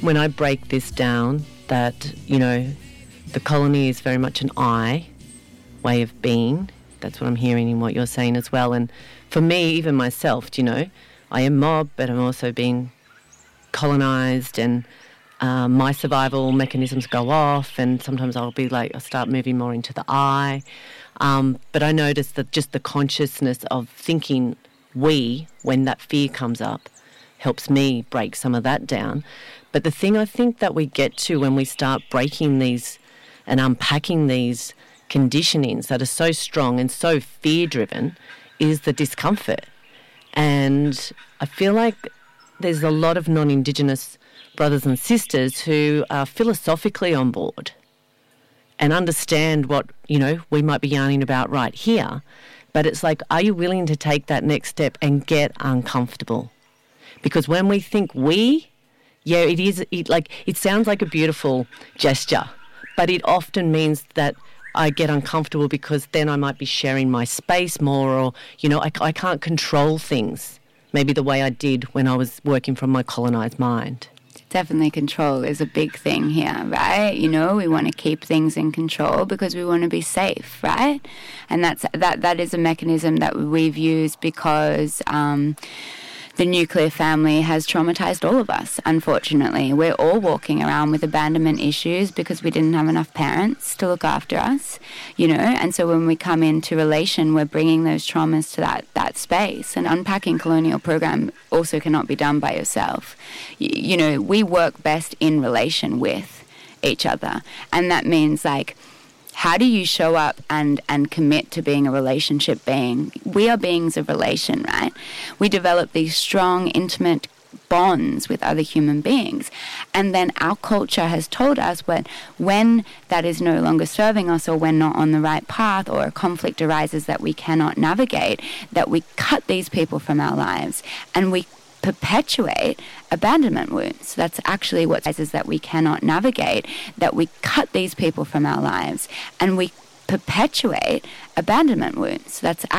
when I break this down, that, the colony is very much an I way of being. That's what I'm hearing in what you're saying as well. And for me, even myself, I am mob, but I'm also being colonised, and my survival mechanisms go off, and sometimes I'll start moving more into the I. But I notice that just the consciousness of thinking we, when that fear comes up, helps me break some of that down. But the thing I think that we get to when we start breaking these and unpacking these conditionings that are so strong and so fear-driven is the discomfort. And I feel like there's a lot of non-Indigenous brothers and sisters who are philosophically on board and understand what, we might be yarning about right here. But it's like, are you willing to take that next step and get uncomfortable? Because when we think it sounds like a beautiful gesture, but it often means that I get uncomfortable because then I might be sharing my space more, or, I can't control things maybe the way I did when I was working from my colonised mind. Definitely control is a big thing here, right? We want to keep things in control because we want to be safe, right? And that is a mechanism that we've used because the nuclear family has traumatized all of us, unfortunately. We're all walking around with abandonment issues because we didn't have enough parents to look after us, and so when we come into relation, we're bringing those traumas to that space. And unpacking colonial program also cannot be done by yourself. We work best in relation with each other, and that means how do you show up and commit to being a relationship being? We are beings of relation, right? We develop these strong, intimate bonds with other human beings. And then our culture has told us when that is no longer serving us, or we're not on the right path, or a conflict arises that we cannot navigate, that we cut these people from our lives and we perpetuate abandonment wounds. That's actually what is that we cannot navigate, that we cut these people from our lives and we perpetuate abandonment wounds. That's